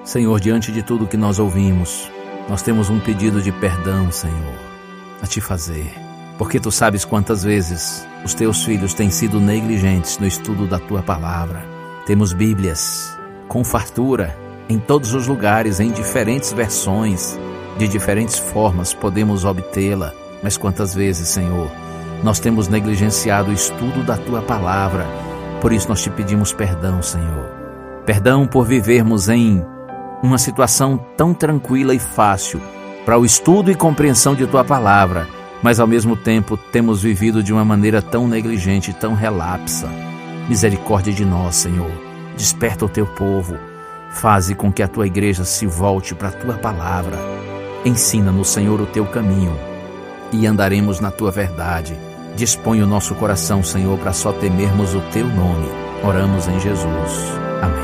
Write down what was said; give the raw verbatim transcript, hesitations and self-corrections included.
Senhor, diante de tudo que nós ouvimos, nós temos um pedido de perdão, Senhor, a Te fazer. Porque Tu sabes quantas vezes os Teus filhos têm sido negligentes no estudo da Tua palavra. Temos Bíblias com fartura em todos os lugares, em diferentes versões, de diferentes formas podemos obtê-la. Mas quantas vezes, Senhor, nós temos negligenciado o estudo da Tua palavra. Por isso nós Te pedimos perdão, Senhor. Perdão por vivermos em uma situação tão tranquila e fácil para o estudo e compreensão de Tua palavra, mas ao mesmo tempo temos vivido de uma maneira tão negligente, tão relapsa. Misericórdia de nós, Senhor. Desperta o Teu povo. Faze com que a Tua igreja se volte para a Tua palavra. Ensina-nos, Senhor, o Teu caminho e andaremos na Tua verdade. Dispõe o nosso coração, Senhor, para só temermos o Teu nome. Oramos em Jesus.